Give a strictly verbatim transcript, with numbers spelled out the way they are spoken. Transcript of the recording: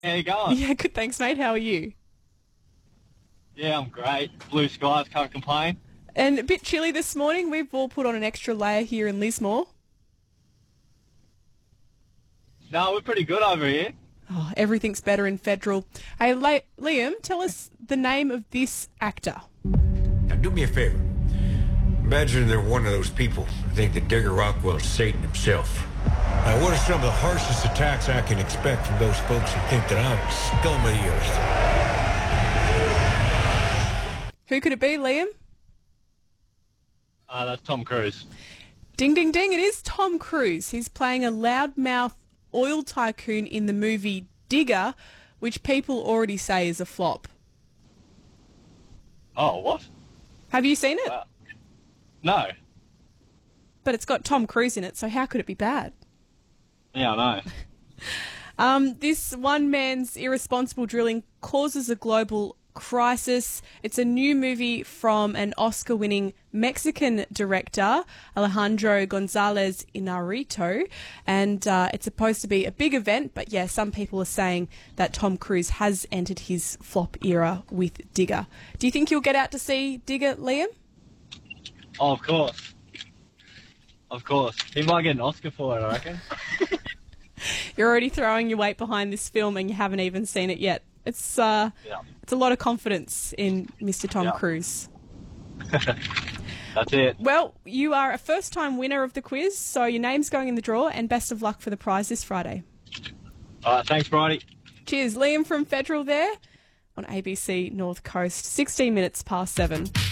How you going? Yeah, good, thanks, mate. How are you? Yeah, I'm great. Blue skies, can't complain. And a bit chilly this morning. We've all put on an extra layer here in Lismore. No, we're pretty good over here. Oh, everything's better in Federal. Hey, La- Liam, tell us the name of this actor. Now, do me a favor. Imagine they're one of those people who think that Digger Rockwell is Satan himself. Now, what are some of the harshest attacks I can expect from those folks who think that I'm the scum of the earth? Who could it be, Liam? Uh, that's Tom Cruise. Ding, ding, ding. It is Tom Cruise. He's playing a loudmouth oil tycoon in the movie Digger, which people already say is a flop. Oh, what? Have you seen it? Wow. No. But it's got Tom Cruise in it, so how could it be bad? Yeah, I know. Um, this one man's irresponsible drilling causes a global crisis. It's a new movie from an Oscar-winning Mexican director, Alejandro González Iñárritu, and uh, it's supposed to be a big event, but yeah, some people are saying that Tom Cruise has entered his flop era with Digger. Do you think you'll get out to see Digger, Liam? Oh, of course. Of course. He might get an Oscar for it, I reckon. You're already throwing your weight behind this film and you haven't even seen it yet. It's uh, Yeah. it's a lot of confidence in Mister Tom Yeah. Cruise. That's it. Well, you are a first-time winner of the quiz, so your name's going in the draw, and best of luck for the prize this Friday. All right, thanks, Bridie. Cheers. Liam from Federal there on A B C North Coast, sixteen minutes past seven.